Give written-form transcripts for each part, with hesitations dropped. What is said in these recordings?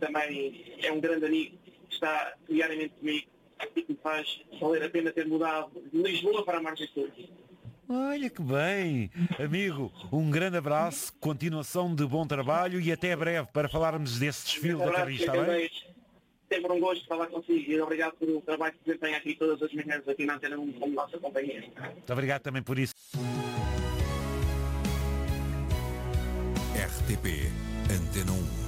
também é um grande amigo, está diariamente comigo, e que me faz valer a pena ter mudado de Lisboa para a Margem Sul. Olha que bem. Amigo, um grande abraço, continuação de bom trabalho e até breve para falarmos desse desfile da Carris, está bem? Sempre um gosto de falar consigo e obrigado pelo trabalho que desempenha aqui todas as manhãs aqui na Antena 1 como nossa companhia. Muito obrigado também por isso. RTP Antena 1.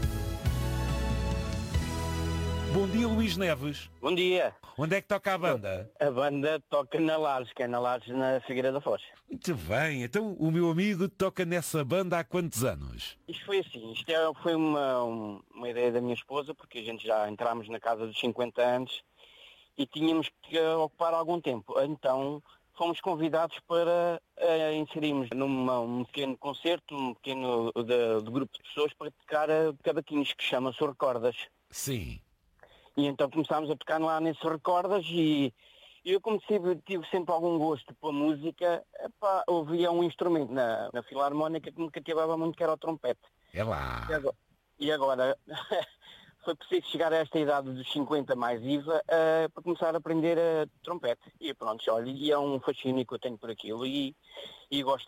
Bom dia, Luís Neves. Bom dia. Onde é que toca a banda? A banda toca na Lares, que é na Lares, na Figueira da Foz. Muito bem. Então o meu amigo toca nessa banda há quantos anos? Isto foi assim, foi uma ideia da minha esposa, porque a gente já entramos na casa dos 50 anos e tínhamos que ocupar algum tempo. Então fomos convidados para inserirmos num pequeno concerto, um pequeno de grupo de pessoas para tocar cavaquinhos, que chama-se Recordas. Sim. E então começámos a tocar lá nesses Recordas e eu, como tive sempre algum gosto pela música, ouvia um instrumento na filarmónica que me cativava muito, que era o trompete. É lá. E agora foi preciso chegar a esta idade dos 50 mais IVA para começar a aprender trompete. E pronto, olha, e é um fascínio que eu tenho por aquilo e gosto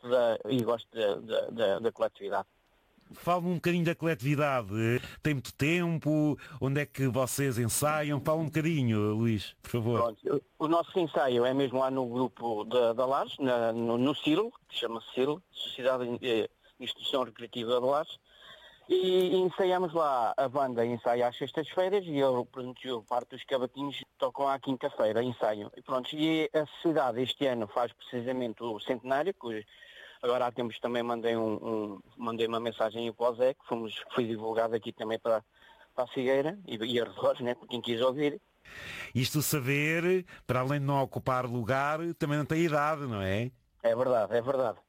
da coletividade. Fala-me um bocadinho da coletividade. Tem muito tempo? Onde é que vocês ensaiam? Fala um bocadinho, Luís, por favor. Pronto, o nosso ensaio é mesmo lá no grupo da Lares, no CIRL, que chama-se CIRL, Sociedade de Instituição Recreativa de Lares, e ensaiamos lá. A banda ensaia às sextas-feiras e eu parte dos cavaquinhos tocam à quinta-feira, ensaio. E pronto, e a sociedade este ano faz precisamente o centenário, que agora há tempos também mandei uma mensagem para o Zé, que foi divulgado aqui também para a Figueira e arredores, né, para quem quis ouvir. Isto saber, para além de não ocupar lugar, também não tem idade, não é? É verdade, é verdade.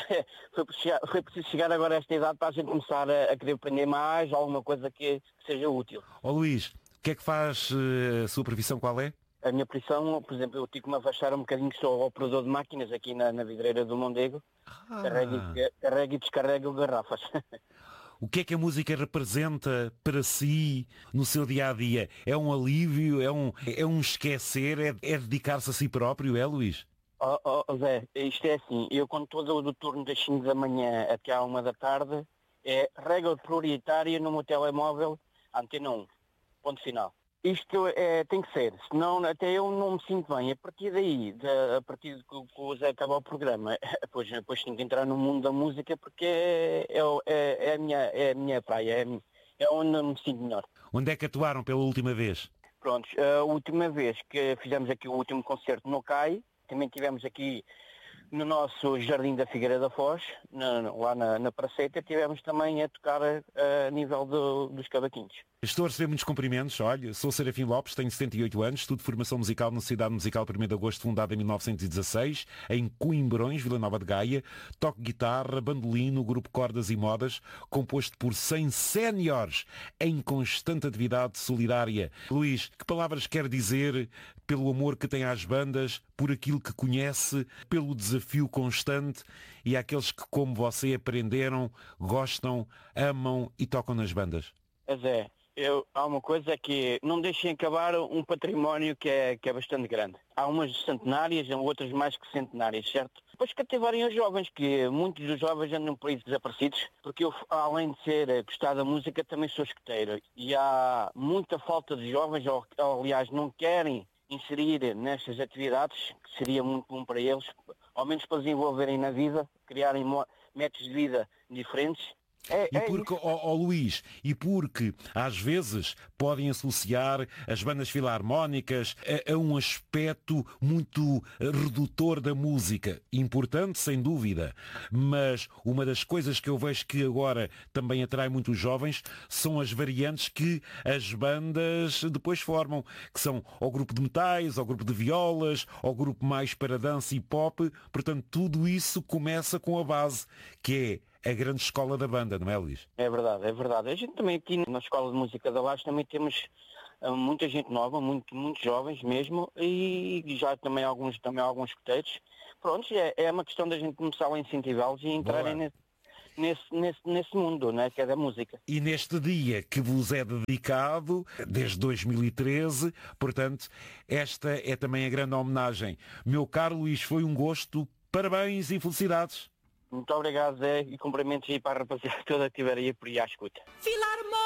Foi preciso chegar agora a esta idade para a gente começar a querer aprender mais, alguma coisa que seja útil. Ó Luís, o que é que faz? A sua profissão qual é? A minha profissão, por exemplo, eu tive que me afastar um bocadinho, que sou operador de máquinas aqui na vidreira do Mondego. Carrego e descarrego garrafas. O que é que a música representa para si no seu dia-a-dia? É um alívio? É um esquecer? É dedicar-se a si próprio, é, Luís? Zé, isto é assim, eu quando estou do turno das 5 da manhã até à 1 da tarde, é regra prioritária no meu telemóvel, Antena 1, ponto final. Isto tem que ser, senão até eu não me sinto bem. A partir daí, a partir de que o Zé acaba o programa, depois tenho que entrar no mundo da música porque é a minha praia, é onde eu me sinto melhor. Onde é que atuaram pela última vez? Pronto, a última vez que fizemos aqui o último concerto no CAI, também tivemos aqui no nosso Jardim da Figueira da Foz, lá na Praceta, tivemos também a tocar a nível dos cavaquinhos. Estou a receber muitos cumprimentos. Olha, sou Serafim Lopes, tenho 78 anos, estudo formação musical na Sociedade Musical 1º de Agosto, fundada em 1916, em Coimbrões, Vila Nova de Gaia. Toco guitarra, bandolim no grupo Cordas e Modas, composto por 100 séniores em constante atividade solidária. Luís, que palavras quer dizer pelo amor que tem às bandas, por aquilo que conhece, pelo desafio constante e àqueles que, como você, aprenderam, gostam, amam e tocam nas bandas? Zé, há uma coisa que não deixem acabar um património que é bastante grande. Há umas centenárias, outras mais que centenárias, certo? Depois cativarem os jovens, que muitos dos jovens andam por aí desaparecidos, porque eu, além de ser gostar da música, também sou escoteiro. E há muita falta de jovens, ou aliás, não querem inserir nestas atividades, que seria muito bom para eles, ao menos para desenvolverem na vida, criarem métodos de vida diferentes. E porque, Luís, e porque às vezes podem associar as bandas filarmónicas a um aspecto muito redutor da música, importante sem dúvida, mas uma das coisas que eu vejo que agora também atrai muito os jovens são as variantes que as bandas depois formam, que são ao grupo de metais, ao grupo de violas, ao grupo mais para dança e pop. Portanto, tudo isso começa com a base, que é a grande escola da banda, não é, Luís? É verdade, é verdade. A gente também aqui na Escola de Música da Lares também temos muita gente nova, muito jovens mesmo, e já também alguns escuteiros. Pronto, é uma questão da gente começar a incentivá-los e entrarem nesse mundo, né, que é da música. E neste dia que vos é dedicado, desde 2013, portanto, esta é também a grande homenagem. Meu caro Luís, foi um gosto, parabéns e felicidades. Muito obrigado, Zé, e cumprimentos aí para a rapaziada toda que estiver aí por aí à escuta.